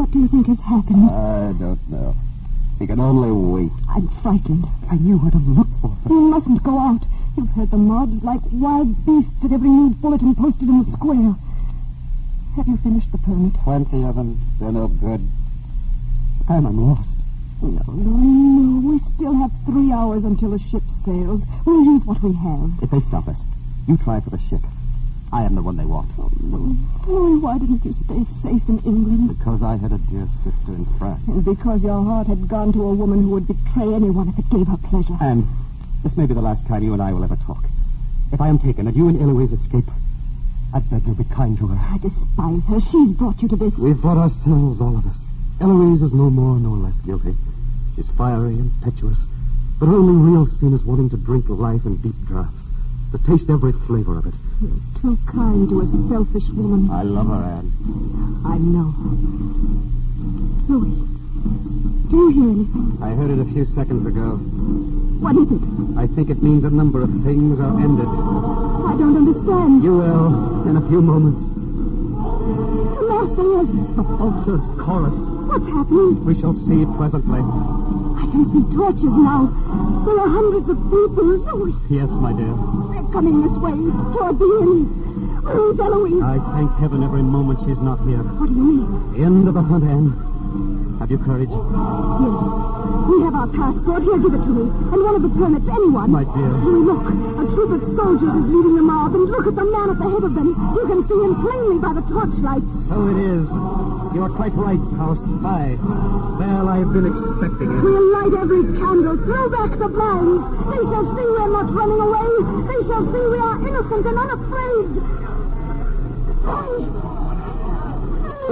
What do you think has happened? I don't know. He can only wait. I'm frightened. I knew where to look for her. You mustn't go out. You've heard the mobs like wild beasts at every new bulletin posted in the square. Have you finished the permit? 20 of them. They're no good. And I'm lost. No, Louis, no. We still have 3 hours until the ship sails. We'll use what we have. If they stop us, you try for the ship. I am the one they want. Oh, Louis, why didn't you stay safe in England? Because I had a dear sister in France. And because your heart had gone to a woman who would betray anyone if it gave her pleasure. And this may be the last time you and I will ever talk. If I am taken and you and Eloise escape, I beg you'll be kind to her. I despise her. She's brought you to this. We've brought ourselves, all of us. Eloise is no more nor less guilty. She's fiery, impetuous. But her only real sin is wanting to drink life in deep draughts. To taste every flavor of it. You're too kind to a selfish woman. I love her, Anne. I know. Louis, do you hear anything? I heard it a few seconds ago. What is it? I think it means a number of things are ended. I don't understand. You will, in a few moments. The Marseillaise. The vultures chorus. What's happening? We shall see presently. I can see torches now. There are hundreds of people. Louis, Yes, my dear. they're coming this way, toward the inn. Where is Eloise? I thank heaven every moment she's not here. What do you mean? The end of the hunt, Anne. Have you courage? Yes. We have our passport. Here, give it to me. And one of the permits, anyone. My dear. Louis, look. A troop of soldiers is leading the mob, and look at the man at the head of them. You can see him plainly by the torchlight. So it is. You are quite right, our spy. Well, I've been expecting it. We'll light every candle. Throw back the blinds. They shall see we're not running away. They shall see we are innocent and unafraid.